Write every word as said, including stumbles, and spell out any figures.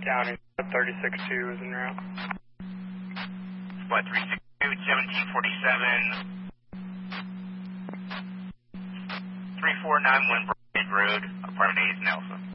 County, thirty-six two is en route. Squad three six two, seventeen forty-seven, three four nine one Broadhead Road, apartment A is Nelson.